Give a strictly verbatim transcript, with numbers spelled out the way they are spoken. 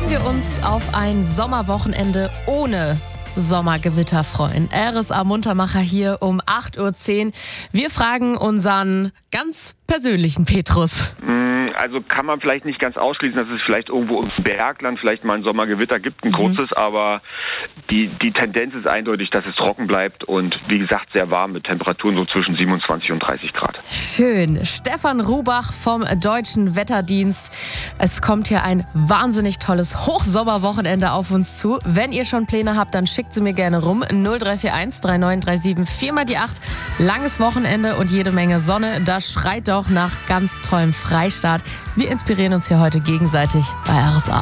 Können wir uns auf ein Sommerwochenende ohne Sommergewitter freuen? R S A Muntermacher hier um acht Uhr zehn. Wir fragen unseren ganz persönlichen Petrus. Also kann man vielleicht nicht ganz ausschließen, dass es vielleicht irgendwo im Bergland vielleicht mal ein Sommergewitter gibt, ein kurzes, mhm. aber die, die Tendenz ist eindeutig, dass es trocken bleibt und wie gesagt sehr warm mit Temperaturen so zwischen siebenundzwanzig und dreißig Grad. Schön. Stefan Rubach vom Deutschen Wetterdienst. Es kommt hier ein wahnsinnig tolles Hochsommerwochenende auf uns zu. Wenn ihr schon Pläne habt, dann schickt sie mir gerne rum. null drei vier eins drei neun drei sieben vier mal die acht. Langes Wochenende und jede Menge Sonne. Das schreit doch nach ganz tollem Freistaat. Wir inspirieren uns hier heute gegenseitig bei R S A.